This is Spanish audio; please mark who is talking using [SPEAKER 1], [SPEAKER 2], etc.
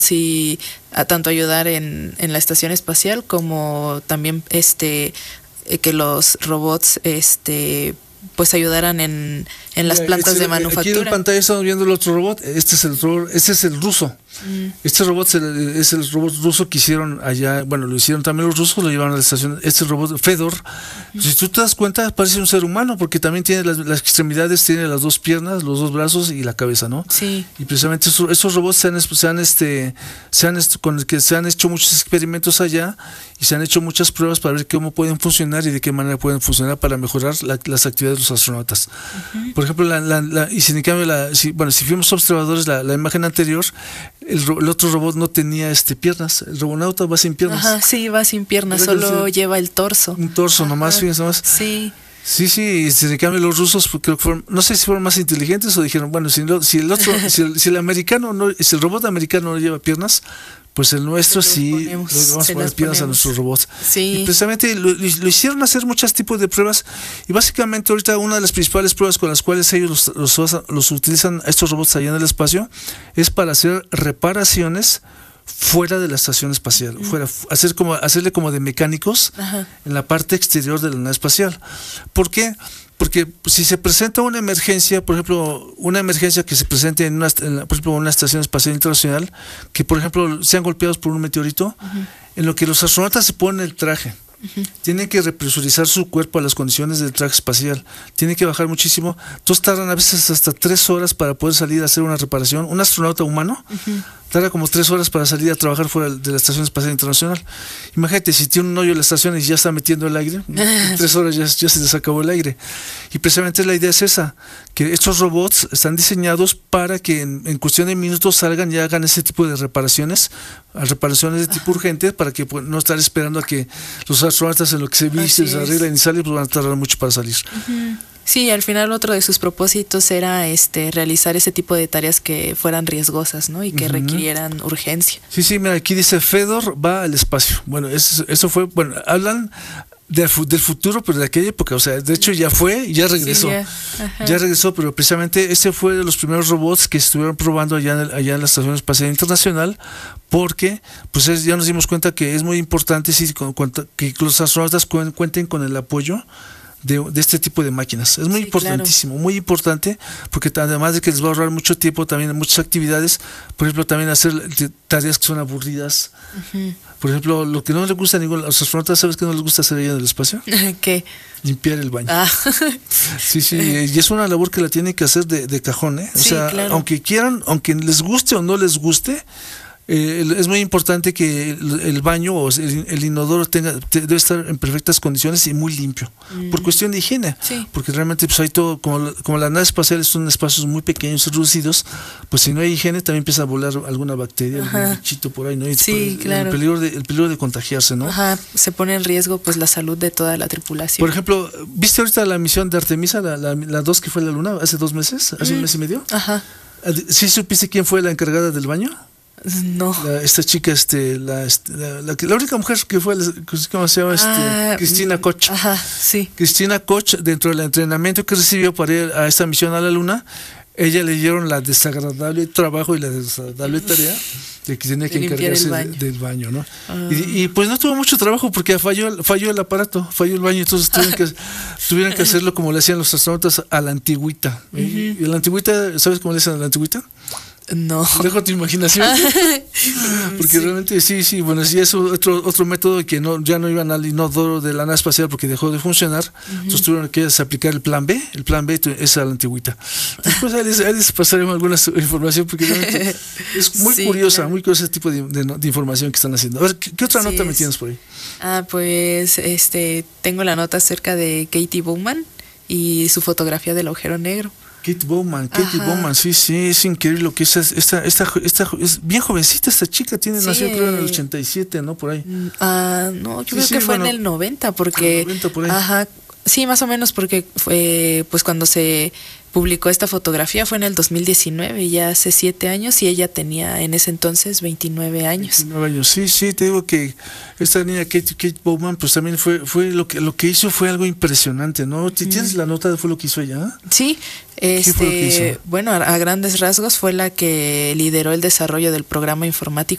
[SPEAKER 1] y tanto ayudar en la estación espacial como también que los robots pues ayudaran en las plantas de manufactura.
[SPEAKER 2] Aquí en pantalla estamos viendo el otro robot. Este es el ruso. Este robot es el robot ruso que hicieron allá. Bueno, lo hicieron también los rusos, lo llevaron a la estación. Este robot, Fedor, si tú te das cuenta, parece un ser humano, porque también tiene las extremidades, tiene las dos piernas, los dos brazos y la cabeza, ¿no?
[SPEAKER 1] Sí.
[SPEAKER 2] Y precisamente esos robots con el que se han hecho muchos experimentos allá y se han hecho muchas pruebas para ver cómo pueden funcionar y de qué manera pueden funcionar para mejorar las actividades de los astronautas. Por ejemplo, y sin cambio, si fuimos observadores, la imagen anterior, el otro robot no tenía piernas. El robonauta va sin piernas.
[SPEAKER 1] Ajá, sí, va sin piernas, solo lleva el torso.
[SPEAKER 2] Un torso nomás, fíjense más.
[SPEAKER 1] Sí.
[SPEAKER 2] Sí, y sin cambio los rusos, creo que no sé si fueron más inteligentes o dijeron, bueno, si el americano si el robot americano no lleva piernas, pues el nuestro sí, vamos a poner piernas a nuestros robots.
[SPEAKER 1] Sí.
[SPEAKER 2] Y precisamente lo hicieron hacer muchos tipos de pruebas, y básicamente ahorita una de las principales pruebas con las cuales ellos los utilizan a estos robots allá en el espacio es para hacer reparaciones fuera de la estación espacial, hacerle como de mecánicos. Ajá. En la parte exterior de la nave espacial. ¿Por qué? Porque si se presenta una emergencia, por ejemplo, una emergencia que se presente por ejemplo, en una estación espacial internacional, que por ejemplo sean golpeados por un meteorito, en lo que los astronautas se ponen el traje, tienen que represurizar su cuerpo a las condiciones del traje espacial, tienen que bajar muchísimo, entonces tardan a veces hasta 3 horas para poder salir a hacer una reparación. Un astronauta humano tarda como 3 horas para salir a trabajar fuera de la Estación Espacial Internacional. Imagínate, si tiene un hoyo en la estación y ya está metiendo el aire, en 3 horas ya se les acabó el aire. Y precisamente la idea es esa, que estos robots están diseñados para que en cuestión de minutos salgan y hagan ese tipo de reparaciones de tipo urgente, para que no estar esperando a que los astronautas en lo que se visten, se arreglan y salen, pues van a tardar mucho para salir.
[SPEAKER 1] Sí, al final otro de sus propósitos era realizar ese tipo de tareas que fueran riesgosas, ¿no? Y que requirieran urgencia.
[SPEAKER 2] Sí, mira, aquí dice Fedor va al espacio. Bueno, eso fue, hablan del futuro, pero de aquella época, o sea, de hecho ya fue y ya regresó. Sí, ya regresó, pero precisamente ese fue de los primeros robots que estuvieron probando allá en la Estación Espacial Internacional, porque pues ya nos dimos cuenta que es muy importante que los astronautas cuenten con el apoyo de este tipo de máquinas. Es muy importantísimo, claro. Muy importante, porque además de que les va a ahorrar mucho tiempo, también muchas actividades, por ejemplo, también hacer tareas que son aburridas. Por ejemplo, lo que no les gusta a los astronautas, ¿sabes qué no les gusta hacer allá en el espacio?
[SPEAKER 1] ¿Qué?
[SPEAKER 2] Limpiar el baño. Sí, y es una labor que la tienen que hacer de cajón, ¿eh? O sea, claro. Aunque quieran, aunque les guste o no les guste, es muy importante que el baño o el inodoro debe estar en perfectas condiciones y muy limpio, por cuestión de higiene, porque realmente pues hay todo, como la nave espacial son espacios muy pequeños y reducidos, pues si no hay higiene también empieza a volar alguna bacteria, algún bichito por ahí, ¿no? Y
[SPEAKER 1] claro.
[SPEAKER 2] el peligro de contagiarse, ¿no?
[SPEAKER 1] Se pone en riesgo pues la salud de toda la tripulación.
[SPEAKER 2] Por ejemplo, ¿viste ahorita la misión de Artemisa, la 2 que fue a la Luna hace 2 meses, hace un mes y medio? ¿Sí supiste quién fue la encargada del baño?
[SPEAKER 1] No.
[SPEAKER 2] Esta chica, la única mujer que fue, ¿cómo se llama? Cristina Koch.
[SPEAKER 1] Sí.
[SPEAKER 2] Cristina Koch, dentro del entrenamiento que recibió para ir a esta misión a la Luna, ella le dieron la desagradable trabajo y la desagradable tarea de que tenía que encargarse del baño, ¿no? Y pues no tuvo mucho trabajo porque falló el aparato, falló el baño, entonces tuvieron que hacerlo como le hacían los astronautas a la antigüita. Y la antigüita, ¿sabes cómo le hacen a la antigüita?
[SPEAKER 1] No.
[SPEAKER 2] Dejo tu imaginación. Porque realmente sí, bueno, sí es otro método que ya no iban al inodoro de la nave espacial porque dejó de funcionar. Entonces tuvieron que aplicar el plan B. El plan B es a la antigüita. Después ahí les pasaremos alguna información porque realmente es muy curiosa, muy curiosa ese tipo de información que están haciendo. A ver, ¿qué otra nota me tienes por ahí?
[SPEAKER 1] Pues tengo la nota acerca de Katie Bowman y su fotografía del agujero negro.
[SPEAKER 2] Katie Bowman, sí, es increíble lo que es esta es bien jovencita esta chica, nació creo en el 87, ¿no? Por ahí.
[SPEAKER 1] No, yo creo que fue en el 90, porque...
[SPEAKER 2] El 90 por ahí.
[SPEAKER 1] Sí, más o menos, porque fue pues cuando se publicó esta fotografía fue en el 2019, ya hace 7 años, y ella tenía en ese entonces 29 años.
[SPEAKER 2] 29 años, sí, te digo que esta niña Kate Bowman, pues también fue lo que hizo fue algo impresionante, ¿no? ¿Tienes la nota de fue lo que hizo ella?
[SPEAKER 1] Sí,
[SPEAKER 2] ¿Qué fue lo que hizo?
[SPEAKER 1] Bueno, a grandes rasgos fue la que lideró el desarrollo del programa informático